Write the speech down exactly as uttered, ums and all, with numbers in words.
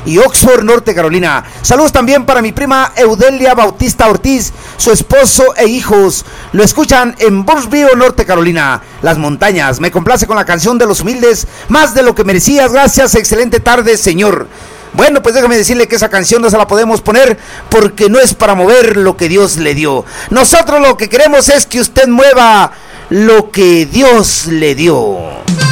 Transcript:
y Oxford, Norte Carolina. Saludos también para mi prima Eudelia Bautista Ortiz, su esposo e hijos. Lo escuchan en Burnsville, Norte Carolina. Las montañas. Me complace con la canción de Los Humildes, Más de lo que merecías. Gracias, excelente tarde, Señor. Bueno, pues déjame decirle que esa canción no se la podemos poner porque no es para mover lo que Dios le dio. Nosotros lo que queremos es que usted mueva lo que Dios le dio.